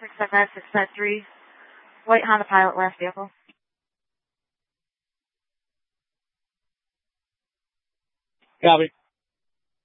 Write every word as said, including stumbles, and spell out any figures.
six five five, six five three. White Honda Pilot, last vehicle. Copy.